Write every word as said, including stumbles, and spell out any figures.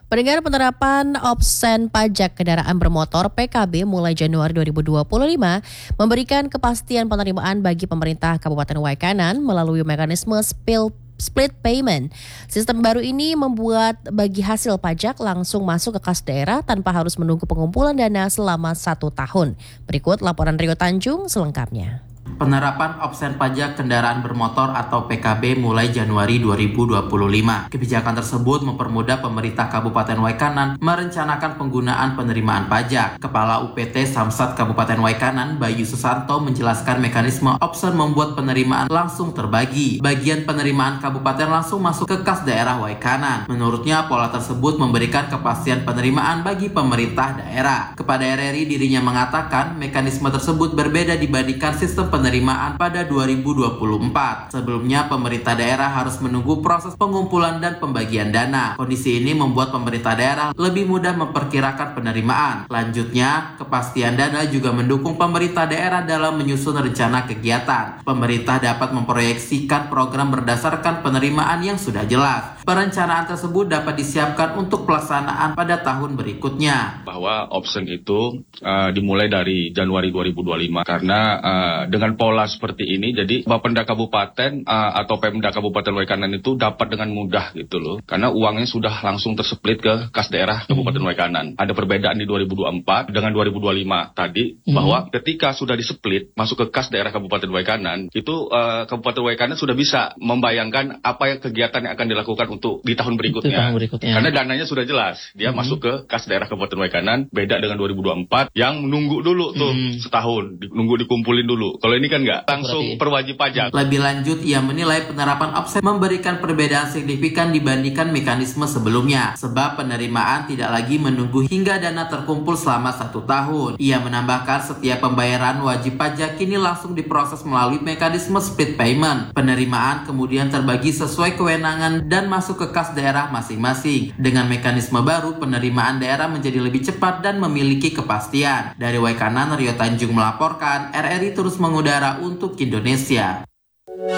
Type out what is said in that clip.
Pendengar, penerapan opsen pajak kendaraan bermotor P K B mulai Januari dua ribu dua puluh lima memberikan kepastian penerimaan bagi pemerintah Kabupaten Waikanan melalui mekanisme spil split payment. Sistem baru ini membuat bagi hasil pajak langsung masuk ke kas daerah tanpa harus menunggu pengumpulan dana selama satu tahun. Berikut laporan Rio Tanjung selengkapnya. Penerapan opsen pajak kendaraan bermotor atau P K B mulai Januari dua ribu dua puluh lima. Kebijakan tersebut mempermudah pemerintah Kabupaten Waikanan merencanakan penggunaan penerimaan pajak. Kepala U P T Samsat Kabupaten Waikanan, Bayu Susanto, menjelaskan mekanisme opsen membuat penerimaan langsung terbagi. Bagian penerimaan kabupaten langsung masuk ke kas daerah Waikanan. Menurutnya, pola tersebut memberikan kepastian penerimaan bagi pemerintah daerah. Kepada R R I, dirinya mengatakan mekanisme tersebut berbeda dibandingkan sistem penerimaan pada dua ribu dua puluh empat. Sebelumnya, pemerintah daerah harus menunggu proses pengumpulan dan pembagian dana. Kondisi ini membuat pemerintah daerah lebih mudah memperkirakan penerimaan. Lanjutnya, kepastian dana juga mendukung pemerintah daerah dalam menyusun rencana kegiatan. Pemerintah dapat memproyeksikan program berdasarkan penerimaan yang sudah jelas. Perencanaan tersebut dapat disiapkan untuk pelaksanaan pada tahun berikutnya. Bahwa option itu uh, dimulai dari Januari dua ribu dua puluh lima karena uh, dengan pola seperti ini, jadi Bapenda Kabupaten uh, atau Pemda Kabupaten Waikanan itu dapat dengan mudah gitu loh, karena uangnya sudah langsung tersplit ke kas daerah Kabupaten Waikanan. Ada perbedaan di dua ribu dua puluh empat dengan dua ribu dua puluh lima tadi, hmm. bahwa ketika sudah displit masuk ke kas daerah Kabupaten Waikanan, itu uh, Kabupaten Waikanan sudah bisa membayangkan apa yang kegiatan yang akan dilakukan untuk di tahun berikutnya. Tahun berikutnya. Karena dananya sudah jelas, dia hmm. masuk ke kas daerah Kabupaten Waikanan, beda dengan dua ribu dua puluh empat yang menunggu dulu tuh hmm. setahun, di, nunggu dikumpulin dulu. Kalau ini kan nggak, langsung perwajib pajak. Lebih lanjut, ia menilai penerapan opsen memberikan perbedaan signifikan dibandingkan mekanisme sebelumnya, sebab penerimaan tidak lagi menunggu hingga dana terkumpul selama satu tahun. Ia menambahkan setiap pembayaran wajib pajak kini langsung diproses melalui mekanisme split payment. Penerimaan kemudian terbagi sesuai kewenangan dan masuk ke kas daerah masing-masing. Dengan mekanisme baru, penerimaan daerah menjadi lebih cepat dan memiliki kepastian. Dari Waikanan, Rio Tanjung melaporkan. R R I terus mengudara untuk Indonesia.